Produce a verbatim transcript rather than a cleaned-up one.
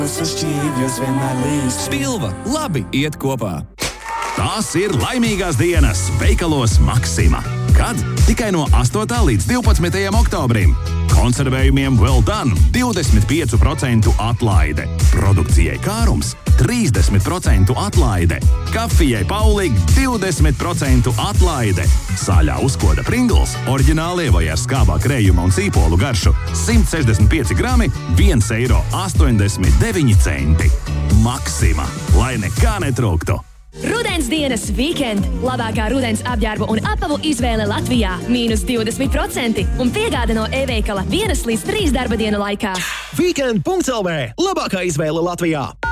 Spilva labi iet kopā. Tās ir laimīgās dienas veikalos Maxima. Kad? Tikai no astotā līdz divpadsmitajam oktobrim. Konservējumiem Well Done divdesmit pieci procenti atlaide. Produkcijai Kārums trīsdesmit procenti atlaide. Kafijai Paulig divdesmit procenti atlaide. Sāļā uzkoda Pringles, oriģinālie vai ar skābā krējuma un cīpolu garšu simt sešdesmit pieci grami, viens eiro astoņdesmit deviņi centi. Maxima, lai nekā netrūktu. Rudens dienas weekend. Labākā rudens apģērbu un apavu izvēle Latvijā. Mīnus divdesmit procenti. Un piegāde no e-veikala vienas līdz trīs darba dienu laikā. Weekend punkts L V. Labākā izvēle Latvijā.